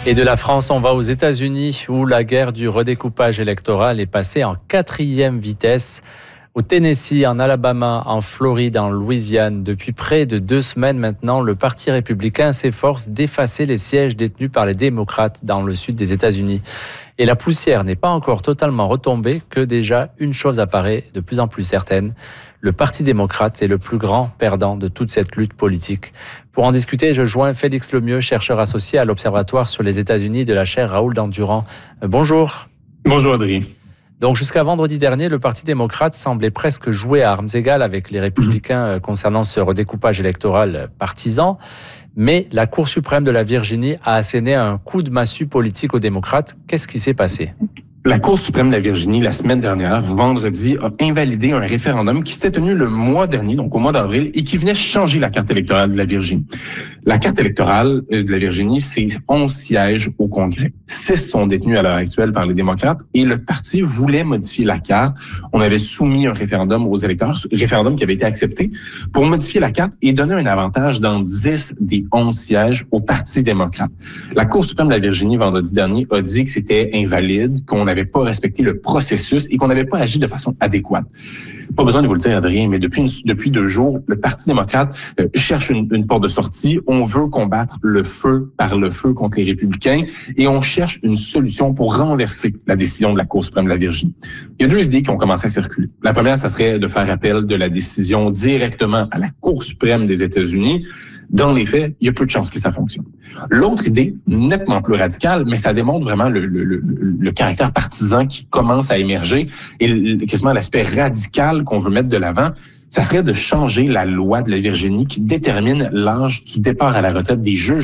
Et de la France, on va aux États-Unis où la guerre du redécoupage électoral est passée en 4e vitesse. Au Tennessee, en Alabama, en Floride, en Louisiane, depuis près de 2 semaines maintenant, le Parti républicain s'efforce d'effacer les sièges détenus par les démocrates dans le sud des États-Unis. Et la poussière n'est pas encore totalement retombée que déjà une chose apparaît de plus en plus certaine. Le Parti démocrate est le plus grand perdant de toute cette lutte politique. Pour en discuter, je joins Félix Lemieux, chercheur associé à l'Observatoire sur les États-Unis de la chaire Raoul Dandurand. Bonjour. Bonjour Adrien. Donc jusqu'à vendredi dernier, le Parti démocrate semblait presque jouer à armes égales avec les républicains concernant ce redécoupage électoral partisan. Mais la Cour suprême de la Virginie a asséné un coup de massue politique aux démocrates. Qu'est-ce qui s'est passé ? La Cour suprême de la Virginie, la semaine dernière, vendredi, a invalidé un référendum qui s'était tenu le mois dernier, donc au mois d'avril, et qui venait changer la carte électorale de la Virginie. La carte électorale de la Virginie, c'est 11 sièges au Congrès. 6 sont détenus à l'heure actuelle par les démocrates, et le parti voulait modifier la carte. On avait soumis un référendum aux électeurs, référendum qui avait été accepté, pour modifier la carte et donner un avantage dans 10 des 11 sièges au Parti démocrate. La Cour suprême de la Virginie, vendredi dernier, a dit que c'était invalide, qu'on n'avait pas respecté le processus et qu'on n'avait pas agi de façon adéquate. Pas besoin de vous le dire, Adrien, mais depuis 2 jours, le Parti démocrate cherche une porte de sortie. On veut combattre le feu par le feu contre les républicains et on cherche une solution pour renverser la décision de la Cour suprême de la Virginie. Il y a 2 idées qui ont commencé à circuler. La première, ça serait de faire appel de la décision directement à la Cour suprême des États-Unis. Dans les faits, il y a peu de chances que ça fonctionne. L'autre idée, nettement plus radicale, mais ça démontre vraiment le caractère partisan qui commence à émerger et quasiment l'aspect radical qu'on veut mettre de l'avant, ça serait de changer la loi de la Virginie qui détermine l'âge du départ à la retraite des juges